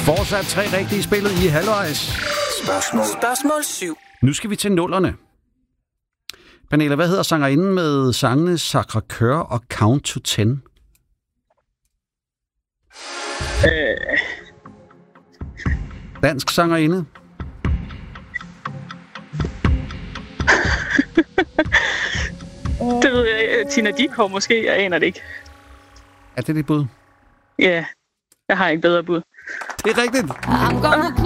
Fortsat 3 rigtige i spillet i halvvejs. Spørgsmål 7. Nu skal vi til nullerne. Pernille, hvad hedder sangerinden med sangene Sacré Coeur og Count to 10? Dansk sangerinde. Det ved jeg. Tina Dickow måske. Jeg aner det ikke. Er det dit bud? Ja, jeg har ikke bedre bud. Det er rigtigt.